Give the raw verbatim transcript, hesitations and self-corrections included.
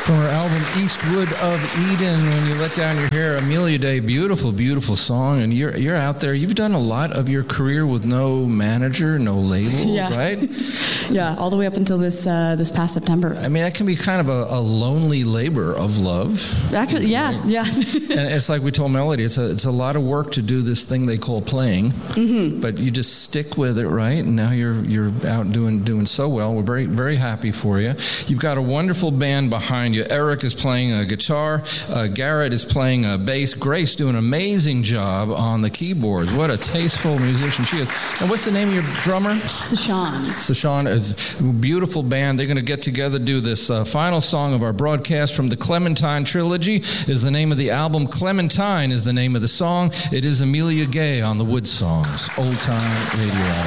From her album Eastwood of Eden, When You Let Down Your Hair, Amelia Day, beautiful, beautiful song. And you're you're out there. You've done a lot of your career with no manager, no label, yeah. right? yeah, all the way up until this uh, this past September. I mean, that can be kind of a, a lonely labor of love. Actually, yeah, right? yeah. And it's like we told Melody, it's a it's a lot of work to do this thing they call playing, mm-hmm. but you just stick with it, right? And now you're you're out doing doing so well. We're very very happy for you. You've got a wonderful band behind you. Eric is playing a guitar. Uh, Garrett is playing a bass. Grace doing an amazing job on the keyboards. What a tasteful musician she is. And what's the name of your drummer? Sashawn. Sashawn is a beautiful band. They're going to get together, do this uh, final song of our broadcast from the Clementine Trilogy. Is the name of the album. Clementine is the name of the song. It is Amelia Gay on the Wood Songs. Old Time Radio Hour.